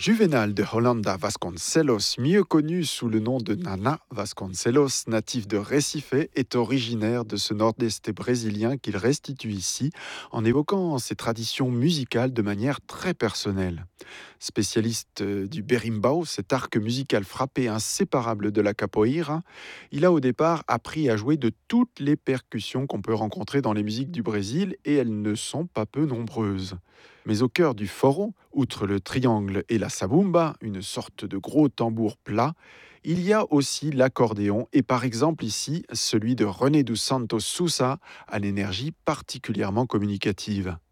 Juvenal de Holanda Vasconcelos, mieux connu sous le nom de Nana Vasconcelos, natif de Recife, est originaire de ce nord-est brésilien qu'il restitue ici en évoquant ses traditions musicales de manière très personnelle. Spécialiste du berimbau, cet arc musical frappé inséparable de la capoeira, il a au départ appris à jouer de toutes les percussions qu'on peut rencontrer dans les musiques du Brésil et elles ne sont pas peu nombreuses. Mais au cœur du forró, outre le triangle et la sabumba, une sorte de gros tambour plat, il y a aussi l'accordéon et par exemple ici celui de René dos Santos Sousa à l'énergie particulièrement communicative.